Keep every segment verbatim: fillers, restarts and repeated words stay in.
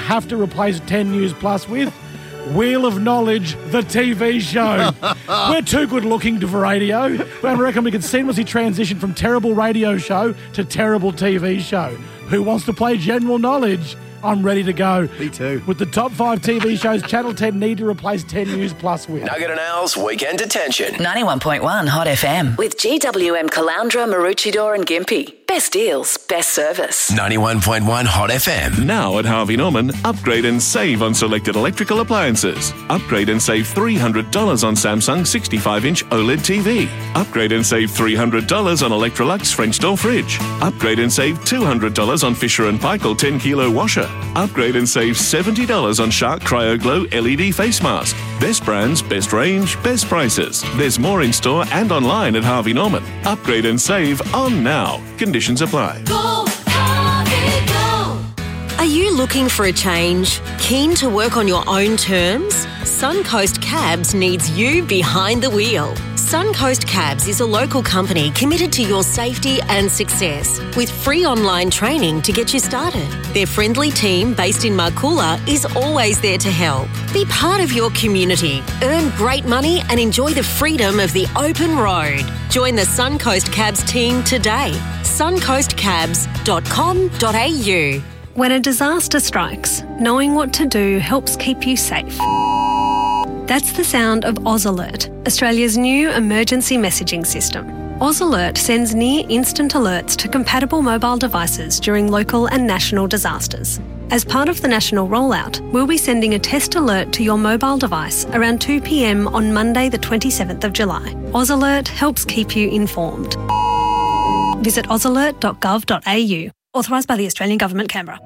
have to replace ten News Plus with? Wheel of Knowledge, the T V show. We're too good looking for radio. I reckon we could seamlessly transition from terrible radio show to terrible T V show. Who wants to play General Knowledge? I'm ready to go. Me too. With the top five T V shows Channel ten need to replace ten News Plus with. Nugget and Al's Weekend Detention. ninety-one point one Hot F M. With G W M Caloundra, Maroochydore and Gympie. Best deals, best service. ninety-one point one Hot F M. Now at Harvey Norman, upgrade and save on selected electrical appliances. Upgrade and save three hundred dollars on Samsung sixty-five inch OLED T V. Upgrade and save three hundred dollars on Electrolux French door fridge. Upgrade and save two hundred dollars on Fisher and Paykel ten kilo washer. Upgrade and save seventy dollars on Shark Cryo Glow L E D face mask. Best brands, best range, best prices. There's more in store and online at Harvey Norman. Upgrade and save on now. Conditions apply. Go, Harvey, go. Are you looking for a change? Keen to work on your own terms? Suncoast Cabs needs you behind the wheel. Suncoast Cabs is a local company committed to your safety and success with free online training to get you started. Their friendly team based in Marcoola is always there to help. Be part of your community, earn great money and enjoy the freedom of the open road. Join the Suncoast Cabs team today. suncoast cabs dot com dot a u. When a disaster strikes, knowing what to do helps keep you safe. That's the sound of Oz Alert, Australia's new emergency messaging system. Oz Alert sends near-instant alerts to compatible mobile devices during local and national disasters. As part of the national rollout, we'll be sending a test alert to your mobile device around two p m on Monday the twenty-seventh of July. Oz Alert helps keep you informed. Visit oz alert dot gov dot a u. Authorised by the Australian Government, Canberra.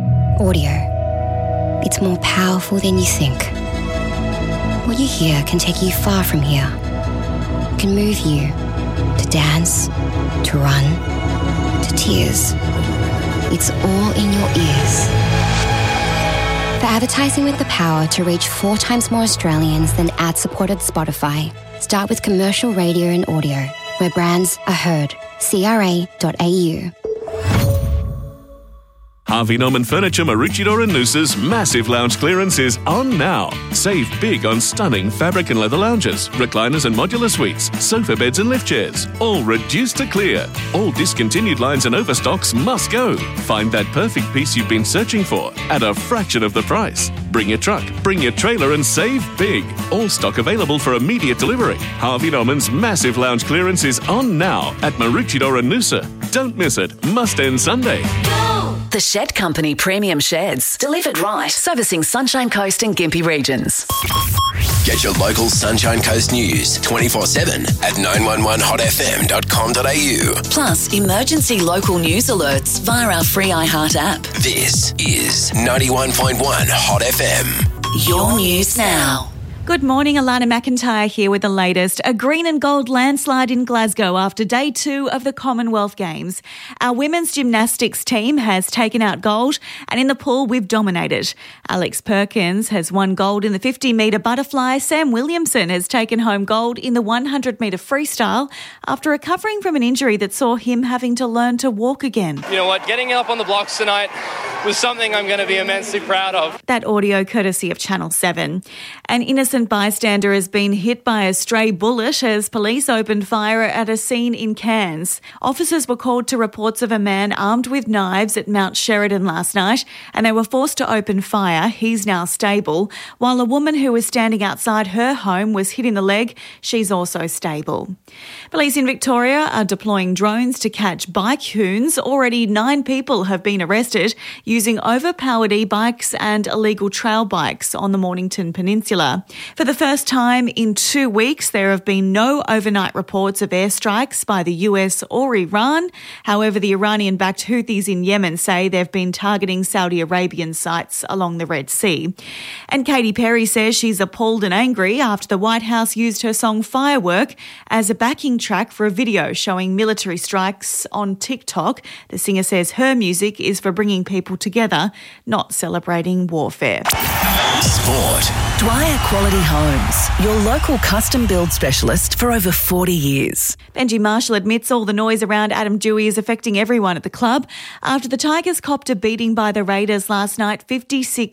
Audio. It's more powerful than you think. What you hear can take you far from here. It can move you to dance, to run, to tears. It's all in your ears. For advertising with the power to reach four times more Australians than ad-supported Spotify, start with commercial radio and audio, where brands are heard. C R A dot A U. Harvey Norman Furniture, Maroochydore and Noosa's massive lounge clearance is on now. Save big on stunning fabric and leather lounges, recliners and modular suites, sofa beds and lift chairs, all reduced to clear. All discontinued lines and overstocks must go. Find that perfect piece you've been searching for at a fraction of the price. Bring your truck, bring your trailer and save big. All stock available for immediate delivery. Harvey Norman's massive lounge clearance is on now at Maroochydore and Noosa. Don't miss it. Must end Sunday. The Shed Company Premium Sheds. Delivered right. Servicing Sunshine Coast and Gympie regions. Get your local Sunshine Coast news twenty-four seven at nine one one hot f m dot com dot a u. Plus, emergency local news alerts via our free iHeart app. This is ninety-one point one Hot F M. Your news now. Good morning, Alana McIntyre here with the latest. A green and gold landslide in Glasgow after day two of the Commonwealth Games. Our women's gymnastics team has taken out gold and in the pool we've dominated. Alex Perkins has won gold in the fifty metre butterfly. Sam Williamson has taken home gold in the one hundred metre freestyle after recovering from an injury that saw him having to learn to walk again. You know what, getting up on the blocks tonight was something I'm going to be immensely proud of. That audio courtesy of Channel seven. An innocent bystander has been hit by a stray bullet as police opened fire at a scene in Cairns. Officers were called to reports of a man armed with knives at Mount Sheridan last night and they were forced to open fire. He's now stable. While a woman who was standing outside her home was hit in the leg, she's also stable. Police in Victoria are deploying drones to catch bike hoons. Already nine people have been arrested using overpowered e-bikes and illegal trail bikes on the Mornington Peninsula. For the first time in two weeks, there have been no overnight reports of airstrikes by the U S or Iran. However, the Iranian-backed Houthis in Yemen say they've been targeting Saudi Arabian sites along the Red Sea. And Katy Perry says she's appalled and angry after the White House used her song Firework as a backing track for a video showing military strikes on TikTok. The singer says her music is for bringing people together, not celebrating warfare. Sport. Dwyer Quality Homes, your local custom build specialist for over forty years. Benji Marshall admits all the noise around Adam Dewey is affecting everyone at the club after the Tigers copped a beating by the Raiders last night, fifty-six